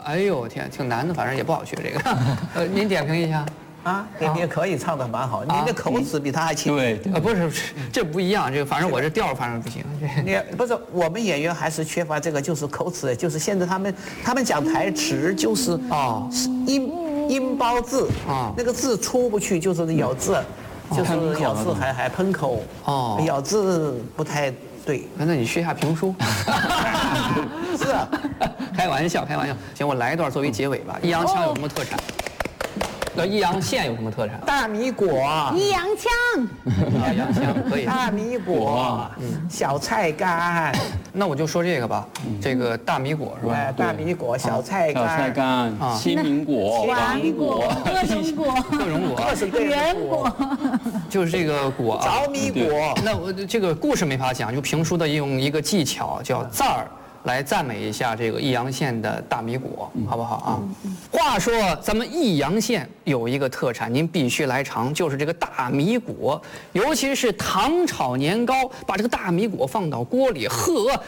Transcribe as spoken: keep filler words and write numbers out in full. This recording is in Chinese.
哎呦天，挺难的，反正也不好学这个。呃，您点评一下。 啊，点评可以，唱得蛮好，您的口齿比他还清。 对， 呃，不是，这不一样，这个反正我这调反正不行。 你不是我们演员还是缺乏这个，就是口齿，就是现在他们他们讲台词就是哦， 音音包字啊，那个字出不去，就是咬字，就是咬字还还喷口哦，咬字不太对。 那你学下评书。 是啊， 开玩笑，开玩笑。行，我来一段作为结尾吧。易烊千有什么特产？那易阳县有什么特产？ 大米果。 易烊千。 易烊千可以。 大米果，嗯，小菜干。 那我就说这个吧，这个大米果是吧？ 哎，大米果、小菜干、 小菜干、青苹果、 丸果、各种果、 各种果、 各式各样的果， 就是这个果。 着米果。 那我这个故事没法讲，就评书的用一个技巧叫赞儿。来赞美一下这个易阳县的大米果，好不好啊？话说咱们易阳县有一个特产，您必须来尝，就是这个大米果，尤其是糖炒年糕，把这个大米果放到锅里，呵，